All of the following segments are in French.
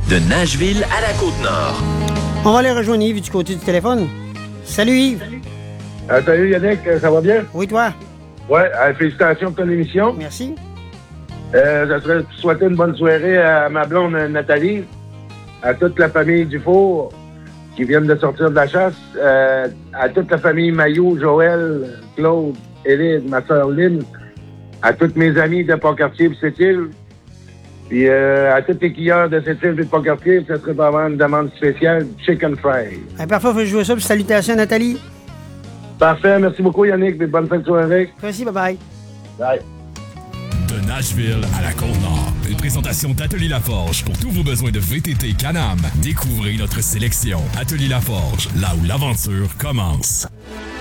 De Nashville à la Côte-Nord. On va aller rejoindre Yves du côté du téléphone. Salut Yves. Salut Yannick, ça va bien? Oui, toi? Ouais, félicitations pour ton émission. Merci. Je serais souhaiter une bonne soirée à ma blonde Nathalie, à toute la famille Dufour qui viennent de sortir de la chasse, à toute la famille Maillot, Joël, Claude, Élide, ma soeur Lynn, à tous mes amis de Pont-Cartier et Sept-Îles, puis à tous les clients de Sept-Îles et de Pont-Cartier, ça serait vraiment une demande spéciale, chicken fry. Parfois, il faut jouer ça, puis salutations à Nathalie. Parfait, merci beaucoup Yannick, et bonne fin de soirée. Toi aussi, bye-bye. Bye. De Nashville à la Côte-Nord, une présentation d'Atelier Laforge pour tous vos besoins de VTT Can-Am. Découvrez notre sélection. Atelier Laforge, là où l'aventure commence.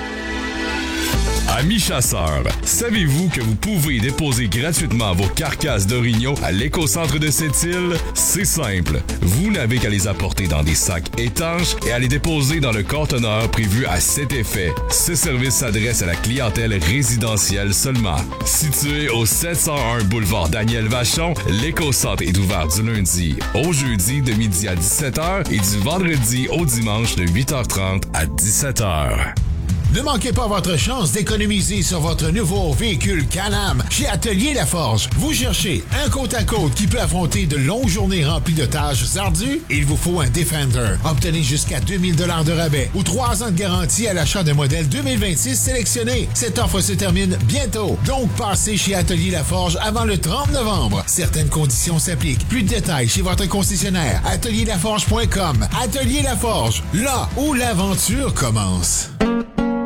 Amis chasseurs, savez-vous que vous pouvez déposer gratuitement vos carcasses d'orignaux à l'écocentre de Sept-Îles? C'est simple. Vous n'avez qu'à les apporter dans des sacs étanches et à les déposer dans le conteneur prévu à cet effet. Ce service s'adresse à la clientèle résidentielle seulement. Situé au 701 boulevard Daniel Vachon, l'écocentre est ouvert du lundi au jeudi de midi à 17h et du vendredi au dimanche de 8h30 à 17h. Ne manquez pas votre chance d'économiser sur votre nouveau véhicule Can-Am chez Atelier Laforge. Vous cherchez un côte-à-côte qui peut affronter de longues journées remplies de tâches ardues? Il vous faut un Defender. Obtenez jusqu'à 2000 $ de rabais ou 3 ans de garantie à l'achat d'un modèle 2026 sélectionné. Cette offre se termine bientôt. Donc, passez chez Atelier Laforge avant le 30 novembre. Certaines conditions s'appliquent. Plus de détails chez votre concessionnaire. Atelierlaforge.com. Atelier Laforge, là où l'aventure commence.